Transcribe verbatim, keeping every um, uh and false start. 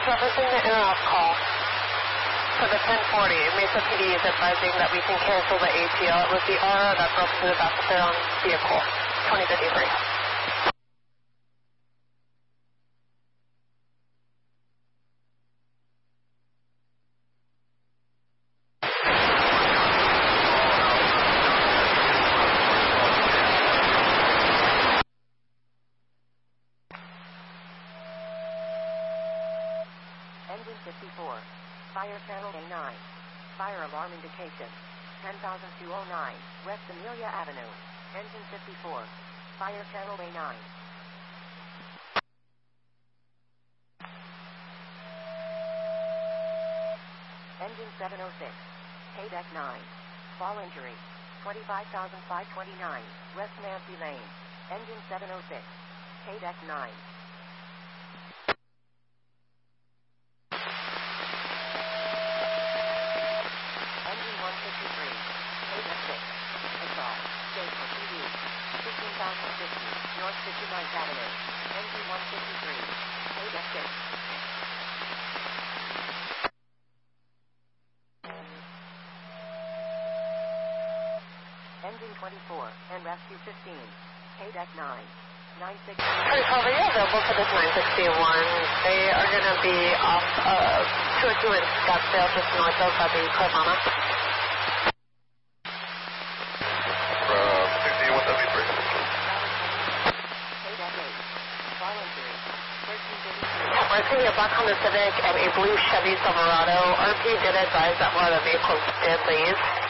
referencing the interrupt call for the ten forty. Mesa P D is advising that we can cancel the A T L. It was the Aura that broke into the back of their own vehicle, twenty fifty-three. Engine fifty-four. Fire channel A nine. Fire alarm indication. ten thousand two oh nine. West Amelia Avenue. Engine fifty-four. Fire channel A nine. Engine seven oh six. K deck nine. Fall injury. twenty-five thousand five hundred twenty-nine. West Nancy Lane. Engine seven oh six. K deck nine. one fifty-three. eight oh six. Assault. Gateway P D. fifteen thousand fifty. North fifty-ninth Avenue. Engine one fifty-three. eight oh six. Engine twenty-four. And Rescue fifteen. K deck nine. nine sixty. thirty-twelve, are you available for this nine sixty-one? They are going to be off of two oh two in Scottsdale, just north of uh, the Carvana. We're seeing a black Honda Civic and a blue Chevy Silverado. R P did advise that one of the vehicles did leave.